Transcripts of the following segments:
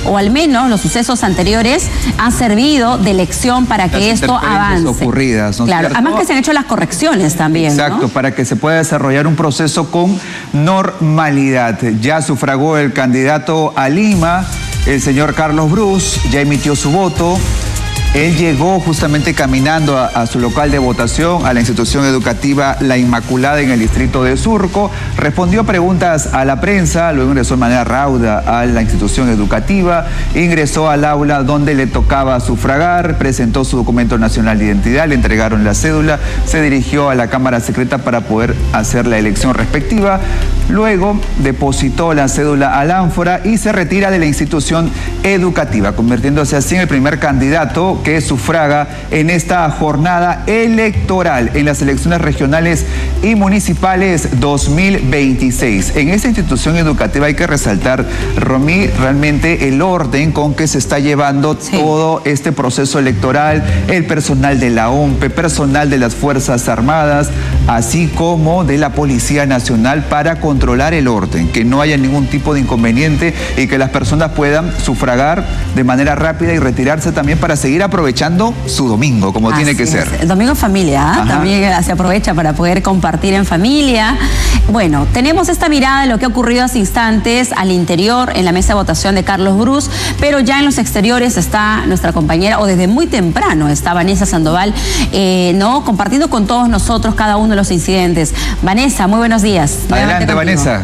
o al menos los sucesos anteriores han servido de lección para que esto avance. Ocurridas, ¿no? Claro, además que se han hecho las correcciones también. Exacto, ¿no? Para que se pueda desarrollar un proceso con normalidad. Ya sufragó el candidato a Lima, el señor Carlos Brus, ya emitió su voto. Él llegó justamente caminando a su local de votación, a la institución educativa La Inmaculada en el distrito de Surco. Respondió preguntas a la prensa, luego ingresó de manera rauda a la institución educativa, ingresó al aula donde le tocaba sufragar, presentó su documento nacional de identidad, le entregaron la cédula, se dirigió a la Cámara Secreta para poder hacer la elección respectiva. Luego depositó la cédula al ánfora y se retira de la institución educativa, convirtiéndose así en el primer candidato que sufraga en esta jornada electoral en las elecciones regionales y municipales 2026. En esta institución educativa hay que resaltar, Romy, realmente el orden con que se está llevando todo este proceso electoral, el personal de la OMPE, personal de las Fuerzas Armadas, así como de la Policía Nacional para controlar el orden, que no haya ningún tipo de inconveniente y que las personas puedan sufragar de manera rápida y retirarse también para seguir aprovechando su domingo, como tiene que ser. El domingo en familia, también se aprovecha para poder compartir en familia. Bueno, tenemos esta mirada de lo que ha ocurrido hace instantes al interior en la mesa de votación de Carlos Brus, pero ya en los exteriores está nuestra compañera, o desde muy temprano está Vanessa Sandoval, ¿no? Compartiendo con todos nosotros cada uno de los incidentes. Vanessa, muy buenos días. Adelante, Vanessa.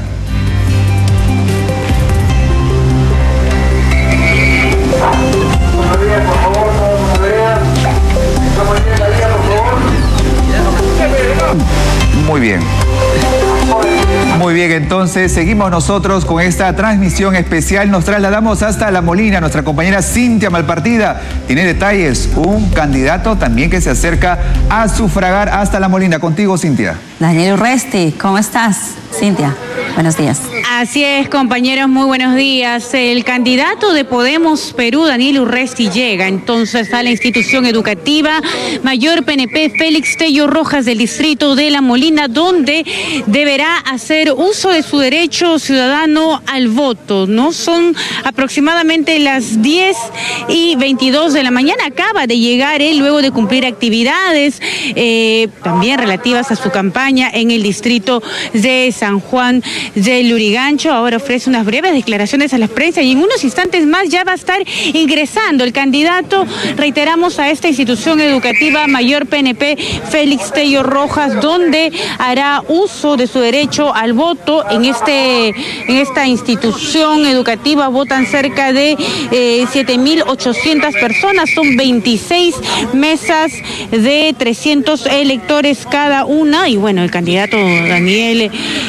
Muy bien. Muy bien, entonces seguimos nosotros con esta transmisión especial. Nos trasladamos hasta La Molina. Nuestra compañera Cintia Malpartida tiene detalles. Un candidato también que se acerca a sufragar hasta La Molina. Contigo, Cintia. Daniel Urresti, ¿cómo estás? Cintia, buenos días. Así es, compañeros, muy buenos días. El candidato de Podemos Perú, Daniel Urresti, llega entonces a la institución educativa Mayor PNP Félix Tello Rojas del distrito de La Molina, donde deberá hacer uso de su derecho ciudadano al voto, ¿no? Son aproximadamente las 10:22 de la mañana. Acaba de llegar él luego de cumplir actividades también relativas a su campaña en el distrito de San Juan del Lurigancho. Ahora ofrece unas breves declaraciones a la prensa y en unos instantes más ya va a estar ingresando el candidato, reiteramos, a esta institución educativa Mayor PNP Félix Tello Rojas, donde hará uso de su derecho al voto. En esta institución educativa votan cerca de 7.800 personas, son 26 mesas de 300 electores cada una, y bueno, el candidato Daniel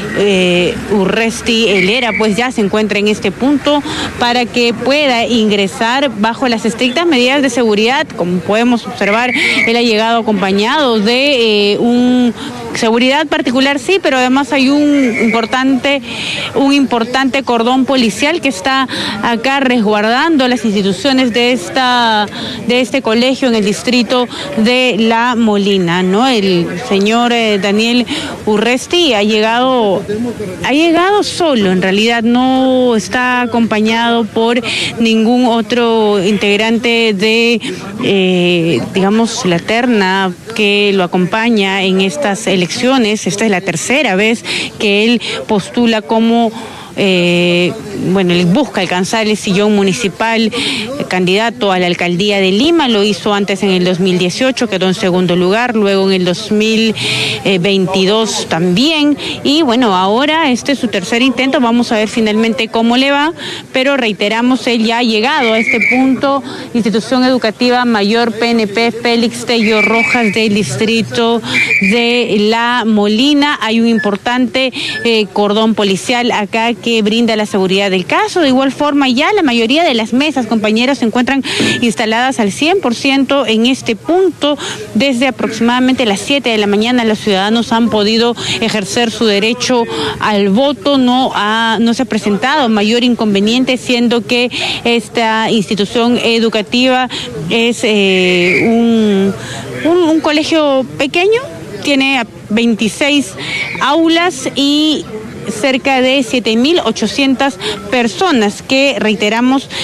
Urresti Helera pues ya se encuentra en este punto para que pueda ingresar bajo las estrictas medidas de seguridad. Como podemos observar, él ha llegado acompañado de un seguridad particular, sí, pero además hay un importante cordón policial que está acá resguardando las instituciones de este colegio en el distrito de La Molina, ¿no? El señor Daniel Urresti ha llegado solo, en realidad no está acompañado por ningún otro integrante de, digamos, la terna que lo acompaña en estas elecciones. Esta es la tercera vez que él postula como él busca alcanzar el sillón municipal, candidato a la alcaldía de Lima. Lo hizo antes en el 2018, quedó en segundo lugar, luego en el 2022 también, y bueno, ahora este es su tercer intento. Vamos a ver finalmente cómo le va, pero reiteramos, él ya ha llegado a este punto, institución educativa Mayor PNP Félix Tello Rojas del distrito de La Molina. Hay un importante cordón policial acá que brinda la seguridad del caso. De igual forma, ya la mayoría de las mesas, compañeros, se encuentran instaladas al 100% en este punto. Desde aproximadamente las 7 de la mañana los ciudadanos han podido ejercer su derecho al voto. No se ha presentado mayor inconveniente, siendo que esta institución educativa es un colegio pequeño, tiene 26 aulas y cerca de 7.800 personas que, reiteramos,